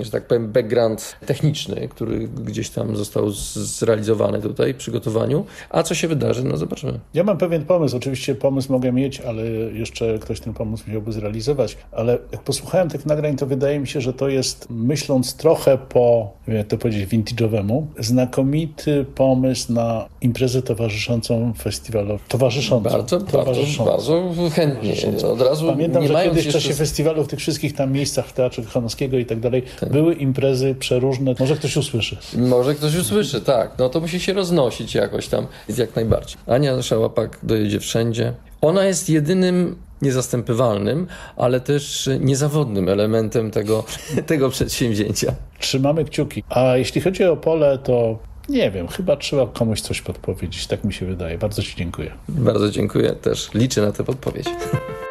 że tak powiem, background techniczny, który gdzieś tam został zrealizowany tutaj w przygotowaniu. A co się wydarzy, no zobaczymy. Ja mam pewien pomysł. Oczywiście pomysł mogę mieć, ale jeszcze ktoś ten pomysł musiałby zrealizować. Ale jak posłuchałem tych nagrań, to wydaje mi się, że to jest, myśląc trochę po, jak to powiedzieć, vintage'owemu, znakomity pomysł na imprezę towarzyszącą festiwalowi. Bardzo chętnie. Od razu pamiętam, nie że mając kiedyś w jeszcze... czasie festiwalu w tych wszystkich tam miejscach, w Teatrze Kochanowskiego i tak dalej, były imprezy przeróżne. Może ktoś usłyszy. Może ktoś usłyszy, tak. No to musi się roznosić jakoś tam, jak najbardziej. Ania Szałapak dojedzie wszędzie. Ona jest jedynym niezastępywalnym, ale też niezawodnym elementem tego przedsięwzięcia. Trzymamy kciuki. A jeśli chodzi o Opole, to nie wiem, chyba trzeba komuś coś podpowiedzieć. Tak mi się wydaje. Bardzo Ci dziękuję. Bardzo dziękuję też. Liczę na tę podpowiedź.